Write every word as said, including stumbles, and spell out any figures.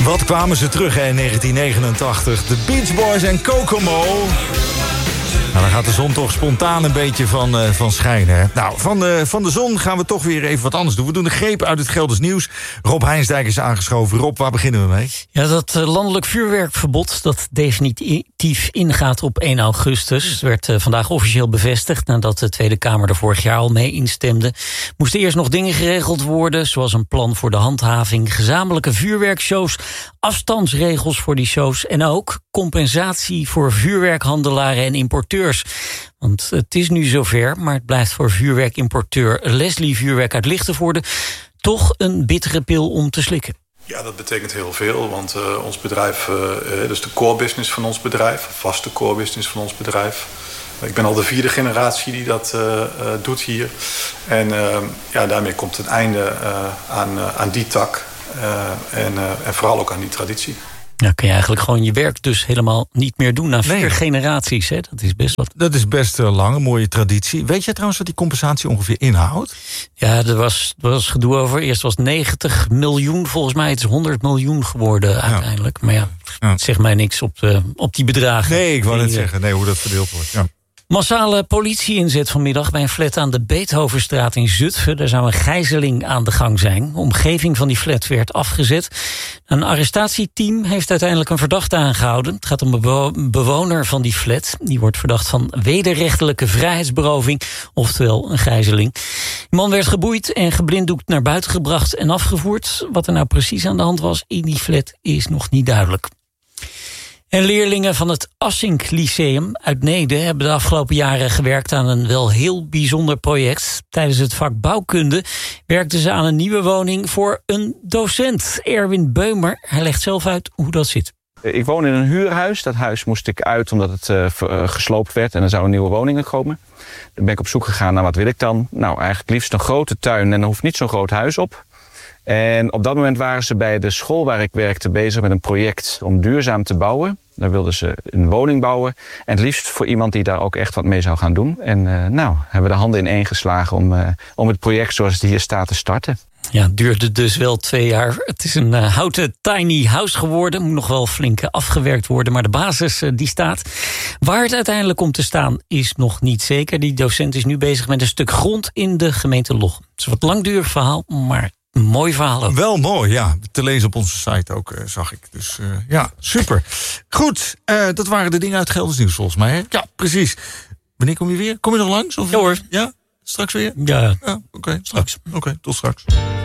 Wat kwamen ze terug hè, in negentien negenentachtig? De Beach Boys en Kokomo. Nou, dan gaat de zon toch spontaan een beetje van, uh, van schijnen. Hè? Nou, van de, van de zon gaan we toch weer even wat anders doen. We doen een greep uit het Gelders nieuws. Rob Heinsdijk is aangeschoven. Rob, waar beginnen we mee? Ja, dat uh, landelijk vuurwerkverbod dat definitief ingaat op één augustus... Het werd uh, vandaag officieel bevestigd nadat de Tweede Kamer er vorig jaar al mee instemde. Moesten eerst nog dingen geregeld worden, zoals een plan voor de handhaving, gezamenlijke vuurwerkshows, afstandsregels voor die shows en ook compensatie voor vuurwerkhandelaren en importeurs. Want het is nu zover, maar het blijft voor vuurwerkimporteur Leslie Vuurwerk uit Lichtenvoorde toch een bittere pil om te slikken. Ja, dat betekent heel veel, want uh, ons bedrijf, uh, dus de core business van ons bedrijf, vaste core business van ons bedrijf. Ik ben al de vierde generatie die dat uh, uh, doet hier. En uh, ja, daarmee komt het einde uh, aan, uh, aan die tak uh, en, uh, en vooral ook aan die traditie. Ja, kun je eigenlijk gewoon je werk dus helemaal niet meer doen na vier nee. generaties. Hè? Dat is best wat. Dat is best uh, lang, een mooie traditie. Weet je trouwens wat die compensatie ongeveer inhoudt? Ja, er was, er was gedoe over. Eerst was negentig miljoen, volgens mij het is honderd miljoen geworden ja. uiteindelijk. Maar ja, ja. zeg mij niks op, de, op die bedragen. Nee, ik wou net zeggen, nee, hoe dat verdeeld wordt. Ja. Massale politie-inzet vanmiddag bij een flat aan de Beethovenstraat in Zutphen. Daar zou een gijzeling aan de gang zijn. De omgeving van die flat werd afgezet. Een arrestatieteam heeft uiteindelijk een verdachte aangehouden. Het gaat om een bewo- bewoner van die flat. Die wordt verdacht van wederrechtelijke vrijheidsberoving, oftewel een gijzeling. De man werd geboeid en geblinddoekt naar buiten gebracht en afgevoerd. Wat er nou precies aan de hand was in die flat is nog niet duidelijk. En leerlingen van het Assink Lyceum uit Neede hebben de afgelopen jaren gewerkt aan een wel heel bijzonder project. Tijdens het vak bouwkunde werkten ze aan een nieuwe woning voor een docent. Erwin Beumer, hij legt zelf uit hoe dat zit. Ik woon in een huurhuis. Dat huis moest ik uit omdat het uh, gesloopt werd en er zouden nieuwe woningen komen. Dan ben ik op zoek gegaan naar wat wil ik dan. Nou, eigenlijk liefst een grote tuin en er hoeft niet zo'n groot huis op. En op dat moment waren ze bij de school waar ik werkte bezig met een project om duurzaam te bouwen. Daar wilden ze een woning bouwen. En het liefst voor iemand die daar ook echt wat mee zou gaan doen. En uh, nou, hebben we de handen ineen geslagen om, uh, om het project zoals het hier staat te starten. Ja, het duurde dus wel twee jaar. Het is een uh, houten tiny house geworden. Moet nog wel flink afgewerkt worden, maar de basis uh, die staat. Waar het uiteindelijk komt te staan is nog niet zeker. Die docent is nu bezig met een stuk grond in de gemeente Lochem. Het is een wat langdurig verhaal, maar een mooi verhaal ook. Wel mooi, ja. Te lezen op onze site ook, uh, zag ik. Dus uh, ja, super. Goed, uh, dat waren de dingen uit Gelders nieuws volgens mij. Hè? Ja, precies. Wanneer kom je weer? Kom je nog langs? Of? Ja hoor. Ja? Straks weer? Ja. Ja, oké. Okay, straks. Oké, okay, tot straks.